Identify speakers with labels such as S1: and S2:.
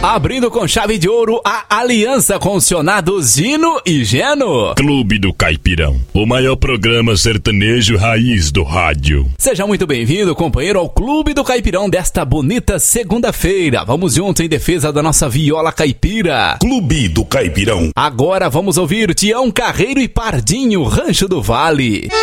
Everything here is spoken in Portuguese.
S1: Abrindo com chave de ouro a aliança com os cionados Gino e Geno.
S2: Clube do Caipirão, o maior programa sertanejo raiz do rádio.
S1: Seja muito bem-vindo, companheiro, ao Clube do Caipirão desta bonita segunda-feira. Vamos juntos em defesa da nossa viola caipira.
S2: Clube do Caipirão.
S1: Agora vamos ouvir Tião Carreiro e Pardinho, Rancho do Vale.